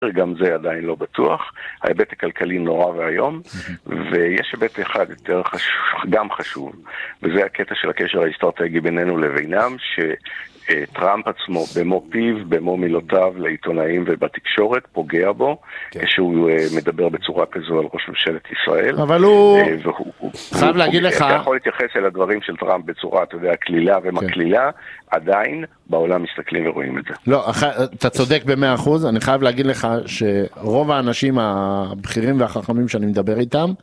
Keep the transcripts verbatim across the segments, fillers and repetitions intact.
גם זה עדיין לא בטוח, ההיבט הכלכלי נורא והיום, ויש היבט אחד יותר חשוב, גם חשוב, וזה הקטע של הקשר האסטרטגי בינינו לבינם, שטראמפ עצמו במו פיו, במו מילותיו לעיתונאים ובתקשורת, פוגע בו, כשהוא מדבר בצורה כזו על ראש ממשלת ישראל. אבל הוא והוא, חייב להגיד לך... אתה יכול להתייחס אל הדברים של טראמפ בצורה, אתה יודע, כלילה ומקלילה, עדיין בעולם מסתכלים ורואים את זה. לא, אתה צודק במאה אחוז, אני חייב להגיד לך שרוב האנשים הבכירים והחכמים שאני מדבר איתם,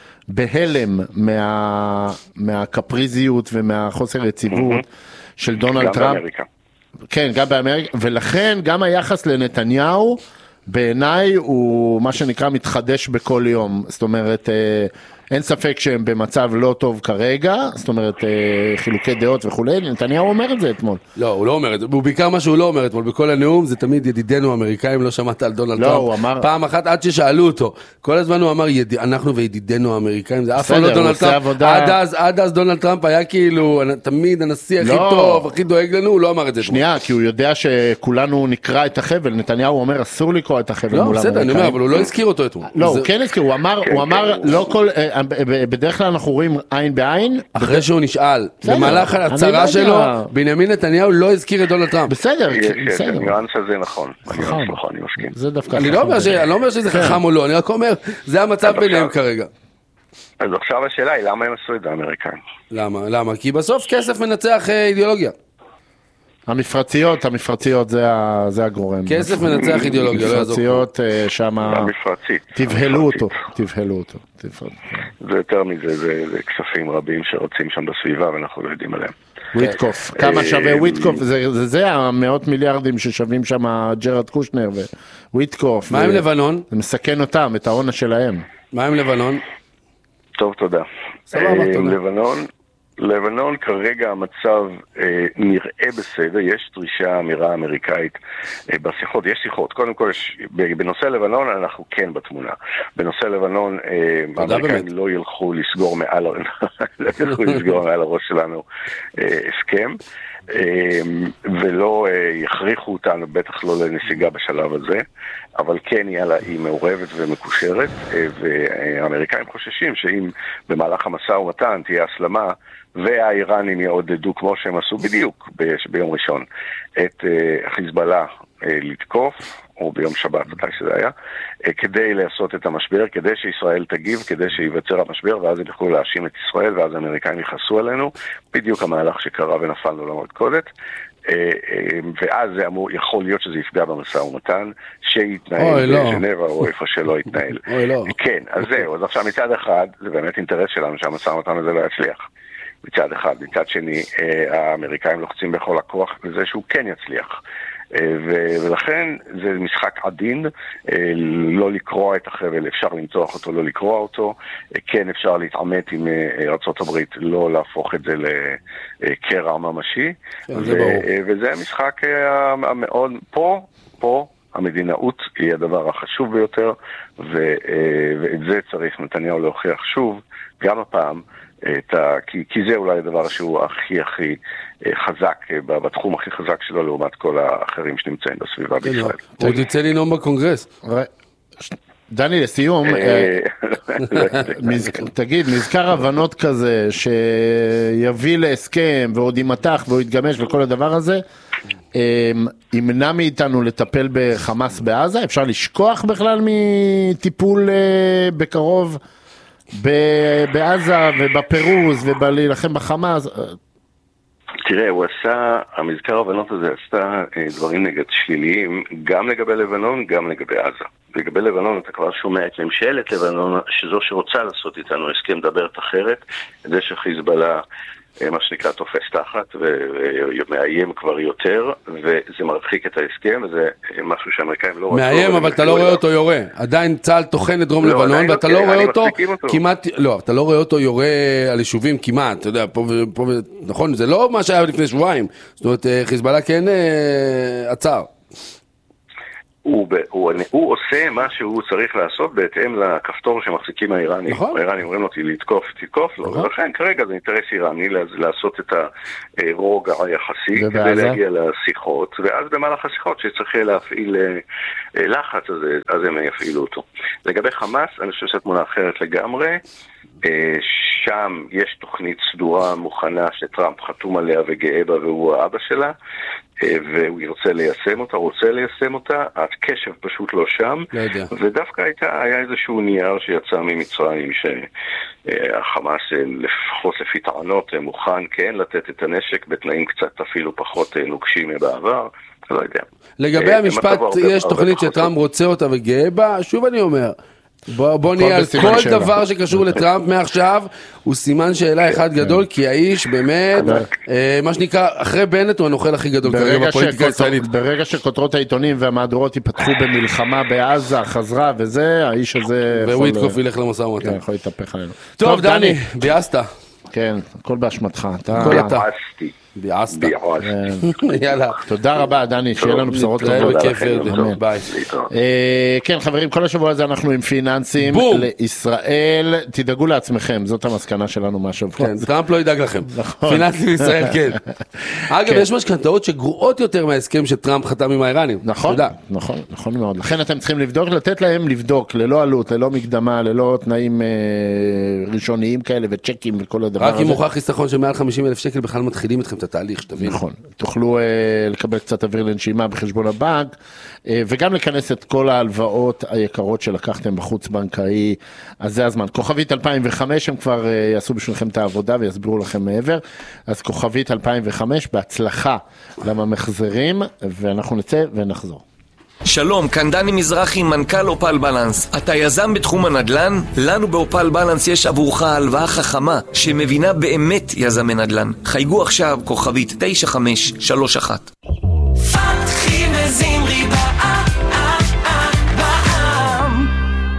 בהלם מה, מהקפריזיות ומהחוסר יציבות של דונלד טראמפ. גם באמריקה. כן, גם באמריקה, ולכן גם היחס לנתניהו, בעיניי הוא מה שנקרא מתחדש בכל יום, זאת אומרת, אין ספק שהם במצב לא טוב כרגע, זאת אומרת, חילוקי דעות וכולי, נתניהו אומר את זה אתמול. לא, הוא לא אומר את זה, הוא בעיקר מה שהוא לא אומר אתמול, בכל הנאום זה תמיד ידידינו האמריקאים, לא שמעת על דונלד טראמפ. לא, הוא אמר... פעם אחת עד ששאלו אותו, כל הזמן הוא אמר, יד... אנחנו וידידינו האמריקאים, זה אף פעם לא דונלד טראמפ. עבודה... עד אז, עד אז דונלד טראמפ היה כאילו, תמיד הנשיא הכי לא. טוב, הכי דואג לנו, הוא לא אמר את זה. שנייה, כי הוא יודע שכולנו נקרא את החבל, נתניהו אומר, אסור לקרוא את החבל לא, מול בסדר, אני אומר, אבל הוא לא האמריקאים. הזכיר אותו אתמול. לא, זה... הוא כן הזכיר, הוא אמר, כן, הוא אמר, כן, לא הוא... כל, בדרך כלל אנחנו רואים עין בעין. אחרי שהוא נשאל, במהלך אני לא ההצהרה יודע. שלו, בנימין נתניהו לא הזכיר את דונלד טראמפ. בסדר, יש, יש, בסדר. הניואנס הזה נכון. הניואנס נכון. נכון, אני מסכים. זה דווקא אני לא אומר ש- אני לא אומר שזה חכם או לא, אני רק אומר, זה המצב אז ביניהם עכשיו- כרגע. אז עכשיו השאלה היא, למה הם עשו את זה האמריקאים? למה? למה? כי בסוף כסף מנצח אה, אידיאולוגיה. המפרציות, המפרציות זה ה- זה הגורם. כסף מנצח אידיאולוגיה, לא יעזור. מפרציות שם, המפרצית. תבהלו אותו, המפרצית. תבהלו אותו. תבהלו. זה יותר מזה, זה, זה כספים רבים שרוצים שם בסביבה ואנחנו לא יודעים עליהם. וויטקוף, כמה שווה וויטקוף, זה זה- זה המאות מיליארדים ששווים שם ג'רד קושנר וויטקוף. מה עם ו- לבנון? זה מסכן אותם, את העונה שלהם. מה עם לבנון? טוב, תודה. סבבה, אה, תודה. לבנון, לבנון כרגע המצב אה, נראה בסדר, יש דרישה אמירה אמריקאית אה, בשיחות, יש שיחות, קודם כל יש, בנושא לבנון אנחנו כן בתמונה, בנושא לבנון אה, האמריקאים באמת. לא ילכו לסגור מעל, לא ילכו לסגור מעל הראש שלנו אה, הסכם, אה, ולא אה, יכריחו אותנו, בטח לא לנסיגה בשלב הזה, אבל כן היא מעורבת ומקושרת, אה, והאמריקאים חוששים שאם במהלך המשא ומתן תהיה הסלמה, והאיראנים יעודדו, כמו שהם עשו בדיוק ב- ביום ראשון, את uh, חיזבאללה uh, לתקוף, או ביום שבת, מתי שזה היה, uh, כדי לעשות את המשבר, כדי שישראל תגיב, כדי שיווצר המשבר, ואז הם יוכלו להאשים את ישראל, ואז האמריקאים יכעסו עלינו, בדיוק המהלך שקרה ונפלנו למלכודת, uh, uh, ואז זה אמור, יכול להיות שזה יפגע במשא ומתן, שיתנהל בז'נבה, או איפה שלא יתנהל. אוי, לא. כן, אז זהו, אז עכשיו מצד אחד, זה באמת אינטרס שלנו שהמשא ומתן הזה לא יצליח. מצד אחד, מצד שני, האמריקאים לוחצים בכל הכוח לזה שהוא כן יצליח. ולכן זה משחק עדין, לא לקרוע את החבל, אפשר למצוח אותו, לא לקרוע אותו, כן אפשר להתעמת עם ארצות הברית, לא להפוך את זה לקרע ממשי, וזה המשחק המאוד, פה, פה, המדינאות היא הדבר החשוב ביותר, ואת זה צריך נתניהו להוכיח שוב, גם הפעם, ה, כי, כי זה אולי הדבר שהוא הכי הכי חזק, בתחום הכי חזק שלו לעומת כל האחרים שנמצאים בסביבה בישראל. הוא תצא לנאום בקונגרס. דני, לסיום, תגיד, נזכר הבנות כזה שיביא להסכם ועוד יימתח ועוד יתגמש וכל הדבר הזה, ימנע מאיתנו לטפל בחמאס בעזה? אפשר לשכוח בכלל מטיפול בקרוב בעזה ובפירוז ובלהילחם בחמאס? תראה, הוא עשה, המזכר הבנות הזה עשתה דברים נגד שליליים, גם לגבי לבנון, גם לגבי עזה. לגבי לבנון אתה כבר שומע את ממשלת לבנון, שזו שרוצה לעשות איתנו הסכם דברת אחרת, את זה שחיזבאללה, מה שנקרא, תופס תחת ומאיים כבר יותר, וזה מרחיק את ההסכם, וזה משהו שהאמריקאים לא רצו. מאיים, אבל אתה לא רואה אותו יורה. עדיין צה"ל טוחן את דרום לבנון, ואתה לא רואה אותו כמעט, לא, אתה לא רואה אותו יורה על יישובים כמעט, אתה יודע, פה, נכון, זה לא מה שהיה לפני שבועיים, זאת אומרת, חיזבאללה כן עצר. הוא, הוא, הוא עושה מה שהוא צריך לעשות בהתאם לכפתור שמחזיקים האיראנים. נכון. האיראנים אומרים לו לתקוף, תתקוף לו, נכון. ולכן כרגע זה אינטרס איראני לעשות את הרוגע היחסי, כדי להגיע לשיחות, ואז במהלך השיחות שצריך להפעיל לחץ, אז, אז הם יפעילו אותו. לגבי חמאס, אני חושב שהתמונה אחרת לגמרי, שם יש תוכנית סדורה מוכנה שטראמפ חתום עליה וגאה בה והוא האבא שלה, והוא ירצה ליישם אותה, רוצה ליישם אותה, הקשב פשוט לא שם, לא ודווקא הייתה, היה איזשהו נייר שיצא ממצרים שהחמאס לפחות לפי טענות מוכן כן לתת את הנשק בתנאים קצת אפילו פחות נוקשים מבעבר, לא יודע. לגבי המשפט, יש תוכנית שטראמפ רוצה אותה וגאה בה, שוב אני אומר, בוא, בוא נהיה על כל שאלה. דבר שקשור לטראמפ מעכשיו הוא סימן שאלה אחד גדול, כי האיש באמת אה, מה שנקרא אחרי בנט הוא הנוכל הכי גדול כרגע בפוליטיקה הישראלית. ברגע שכותרות העיתונים והמהדורות ייפתחו במלחמה בעזה חזרה וזה, האיש הזה וויטקוף ילך למשא ומתן, יכול להתהפך עלינו. טוב דני, ביאסת. כן, הכל באשמתך. הכל אתה ביאסת. יאללה. תודה רבה דני, שיהיה לנו בשורות טובות. ביי. כן חברים, כל השבוע הזה אנחנו עם פיננסים לישראל, תדאגו לעצמכם, זאת המסקנה שלנו מהשבוע. כן, טראמפ לא ידאג לכם. פיננסים לישראל כן. אגב, יש משכנתאות שגרועות יותר מההסכם שטראמפ חתם עם האיראנים. נכון, נכון, נכון מאוד. לכן אתם צריכים לבדוק, לתת להם לבדוק, ללא עלות, ללא מקדמה, ללא תנאים ראשוניים כאלה וצ'קים וכל הדבר הזה. רק אם מוכח חיסכון של מעל חמישים אלף שקל בכלל מתחילים אתכם את התהליך, שתבין. נכון. תוכלו uh, לקבל קצת אוויר לנשימה בחשבון הבנק, uh, וגם לכנס את כל ההלוואות היקרות שלקחתם בחוץ בנקאי, אז זה הזמן. כוכבית אלפיים וחמש, הם כבר uh, יעשו בשבילכם את העבודה ויסבירו לכם מעבר, אז כוכבית אלפיים וחמש, בהצלחה לממחזרים, ואנחנו נצא ונחזור. שלום, כאן דני מזרחי, מנכ"ל אופל בלנס. אתה יזם בתחום הנדל"ן? לנו באופל בלנס יש עבורך הלוואה חכמה שמבינה באמת יזמי נדל"ן. חייגו עכשיו כוכבית תשע חמש שלוש אחת. פתחי וזמרי בעם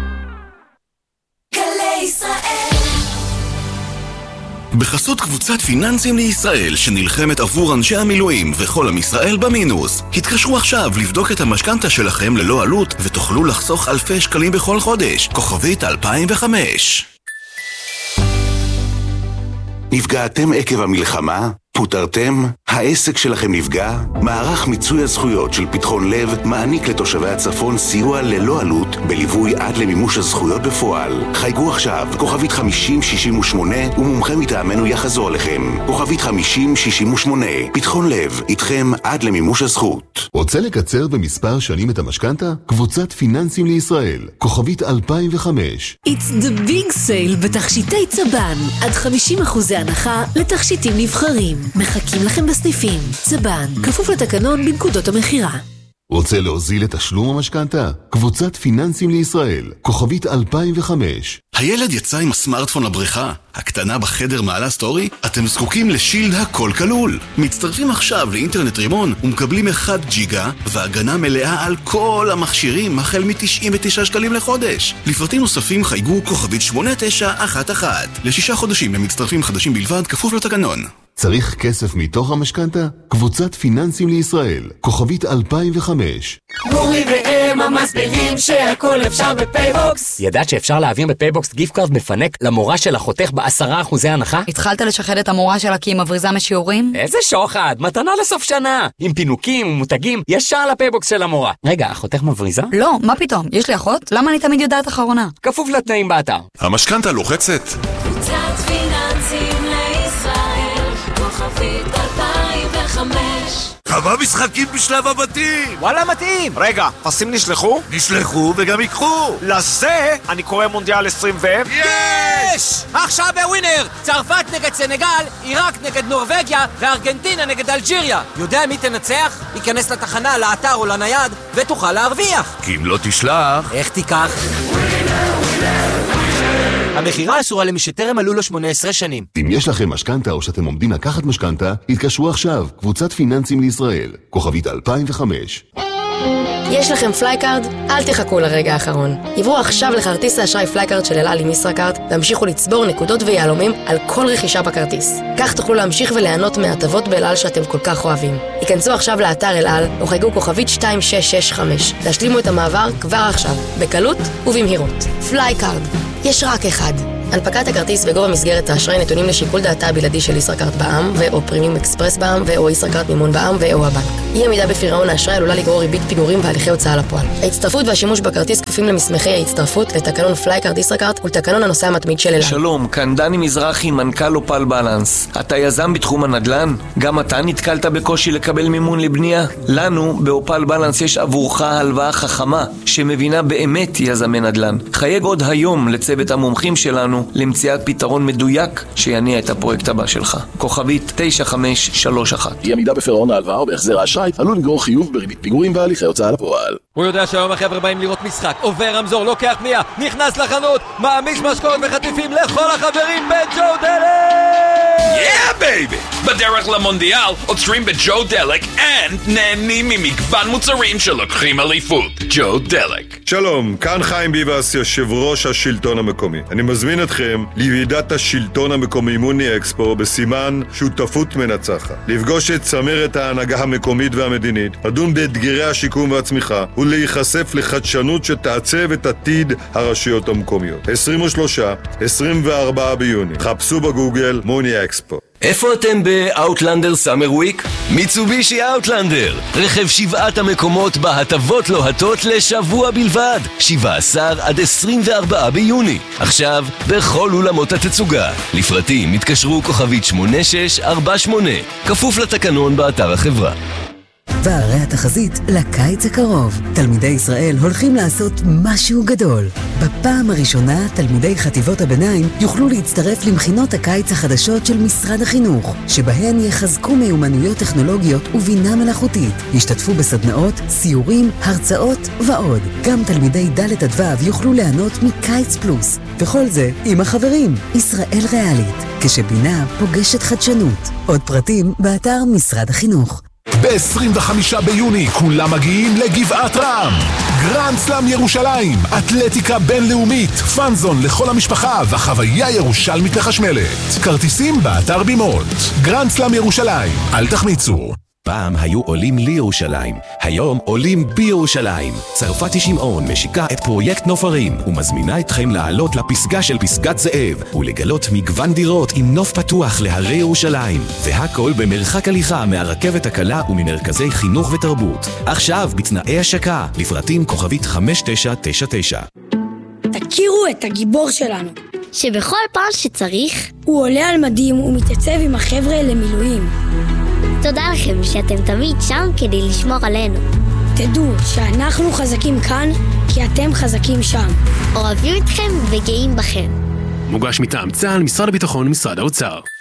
גלי ישראל. בחסות קבוצת פיננסים לישראל שנלחמת עבור אנשי המילואים וכל עם ישראל במינוס. התקשרו עכשיו לבדוק את המשכנתה שלכם ללא עלות ותוכלו לחסוך אלפי שקלים בכל חודש. כוכבית אלפיים וחמש. נפגעתם עקב המלחמה? פוטרתם? העסק שלכם נפגע? מערך מיצוי הזכויות של פתחון לב מעניק לתושבי הצפון סיוע ללא עלות בליווי עד למימוש הזכויות בפועל. חייגו עכשיו, כוכבית חמישים שישים ושמונה ומומחה מטעמנו יחזור עליכם. כוכבית חמישים שישים ושמונה. פתחון לב, איתכם עד למימוש הזכות. רוצה לקצר במספר שנים את המשכנתה? קבוצת פיננסים לישראל. כוכבית אלפיים וחמש. It's the big sale בתכשיטי צבן. עד חמישים אחוז הנחה לתכשיטים נבחרים. מחכים לכם בסניפים. צבן, כפוף לתקנון בנקודות המחירה. רוצה להוזיל את תשלום המשכנתה? קבוצת פיננסים לישראל. כוכבית אלפיים וחמש. הילד יצא עם הסמארטפון לבריכה, הקטנה בחדר מעלה סטורי? אתם זקוקים לשילד הכל כלול. מצטרפים עכשיו לאינטרנט רימון ומקבלים אחד ג'יגה והגנה מלאה על כל המכשירים החל מ-תשעים ותשעה שקלים לחודש. לפרטים נוספים חייגו כוכבית שמונה תשע אחת אחת. לשישה חודשים למצטרפים חדשים בלבד, כפוף לתקנון. צריך כסף מתוך המשכנתה? קבוצת פיננסים לישראל. כוכבית אלפיים וחמש. גורי ואמה מסבירים שהכל אפשר בפייבוקס. ידעת שאפשר להעביר בפייבוקס גיפט קארד מפנק למורה של החותך בעשרה אחוזי הנחה? התחלת לשחד את המורה שלה כי היא מבריזה משיעורים? איזה שוחד, מתנה לסוף שנה. עם פינוקים ומותגים ישר לפייבוקס של המורה. רגע, החותך מבריזה? לא, מה פתאום? יש לי אחות? למה אני תמיד יודעת אחרונה? כפוף לתנאים באתר. המשכנתה לוחצת? קבוצת פיננסים לישראל, כוכבית אלפיים וחמש. כמה משחקים בשלב הבתים? וואלה מתאים. רגע, פסים נשלחו? נשלחו וגם יקחו. לזה אני קורא מונדיאל עשרים ו... יש! עכשיו בווינר! צרפת נגד סנגל, עיראק נגד נורווגיה וארגנטינה נגד אלג'יריה. יודע מי תנצח? ייכנס לתחנה, לאתר או לנייד ותוכל להרוויח. כי אם לא תשלח... איך תיקח? המחירה אסורה למי שטרם מלאו לו שמונה עשרה שנים. אם יש לכם משכנתה או שאתם עומדים לקחת משכנתה, התקשרו עכשיו. קבוצת פיננסים לישראל. כוכבית אלפיים וחמש. יש לכם פלייקארד? אל תחכו לרגע האחרון. עברו עכשיו לכרטיס האשראי פלייקארד של אל על עם ישראכרט והמשיכו לצבור נקודות ויהלומים על כל רכישה בכרטיס. כך תוכלו להמשיך וליהנות מהטבות באל על שאתם כל כך אוהבים. היכנסו עכשיו לאתר אל על או חייגו כוכבית שתיים שש שש חמש. להשלימו את המעבר כבר עכשיו, בקלות ובמהירות. פלייקארד, יש רק אחד. הנפקת הכרטיס וגובה מסגרת האשראי נתונים לשיקול דעתה הבלעדי של ישראכרט בע"מ ו/או פרימיום אקספרס בע"מ ו/או ישראכרט מימון בע"מ ו/או הבנק. אי עמידה בפירעון האשראי עלולה לגרור ריבית פיגורים והליכי הוצאה לפועל. ההצטרפות והשימוש בכרטיס כפופים למסמכי ההצטרפות לתקנון פלייקארד ישראכרט ולתקנון הנוסע המתמיד של אל על. שלום, כאן דני מזרחי, מנכ"ל אופל בלנס. אתה יזם בתחום הנדל"ן? גם אתה נתקלת בקושי לקבל מימון לבנייה? לנו באופל בלנס יש עבורך הלוואה חכמה שמבינה באמת יזמי נדל"ן. חייג עוד היום לצוות המומחים שלנו למציאת פתרון מדויק שיניע את הפרויקט הבא שלך. כוכבית תשע חמש שלוש אחת. אי עמידה בפירעון ההלוואה או בהחזר האשראי עלול לגרור חיוב בריבית פיגורים והליכי הוצאה לפועל. הוא יודע שהיום החבר'ה באים לראות משחק, עובר רמזור, לוקח פנייה, נכנס לחנות, מעמיס משקאות וחטיפים לכל החברים בג'ו דלק! Yeah, baby! בדרך למונדיאל עוצרים בג'ו דלק and נהנים ממגוון מוצרים שלוקחים אליפות. ג'ו דלק. שלום, כאן חיים ביבס, יושב ראש השלטון המקומי. אני מזמין אתכם לוועידת השלטון המקומי מוני אקספו בסימן שותפות מנצחת. לפגוש את צמרת ההנהגה המקומית והמדינית, לדון באתגרי השיקום והצמיחה ולהיחשף לחדשנות שתעצב את עתיד הרשויות המקומיות. עשרים ושלושה עד עשרים וארבעה ביוני. חפשו בגוגל מוני אקספו. איפה אתם באוטלנדר סאמר וויק? מיצובישי אוטלנדר, רכב שבעת המקומות בהטבות לוהטות לשבוע בלבד, שבעה עשר עד עשרים וארבעה ביוני. עכשיו בכל אולמות התצוגה. לפרטים התקשרו כוכבית שמונה שש ארבע שמונה, כפוף לתקנון באתר החברה. והרי התחזית לקיץ הקרוב. תלמידי ישראל הולכים לעשות משהו גדול. בפעם הראשונה תלמידי חטיבות הביניים יוכלו להצטרף למכינות הקיץ החדשות של משרד החינוך, שבהן יחזקו מיומנויות טכנולוגיות ובינה מלאכותית. ישתתפו בסדנאות, סיורים, הרצאות ועוד. גם תלמידי ד' עד ו' יוכלו ליהנות מקיץ פלוס. וכל זה עם החברים. ישראל ריאלית, כשבינה פוגשת חדשנות. עוד פרטים באתר משרד החינוך. ב-עשרים וחמישה ביוני כולם מגיעים לגבעת רם. גרנד סלאם ירושלים, אתלטיקה בינלאומית, פאנזון לכל המשפחה וחוויה ירושלמית לחשמלת. כרטיסים באתר בימות. גרנד סלאם ירושלים, אל תחמיצו. פעם היו עולים לירושלים, היום עולים בירושלים. צרפתי שמעון משיקה את פרויקט נופרים ומזמינה אתכם לעלות לפסגה של פסגת זאב ולגלות מגוון דירות עם נוף פתוח להרי ירושלים, והכל במרחק הליכה מהרכבת הקלה וממרכזי חינוך ותרבות. עכשיו בתנאי השקה, לפרטים כוכבית חמש תשע תשע תשע. תכירו את הגיבור שלנו, שבכל פעם שצריך הוא עולה על מדים ומתייצב עם החבר'ה למילואים. תודה לכם שאתם תמיד שם כדי לשמור עלינו. תדעו שאנחנו חזקים כאן כי אתם חזקים שם. אוהבים אתכם וגאים בכם. מוגש מטעם צה"ל, משרד הביטחון ומשרד האוצר.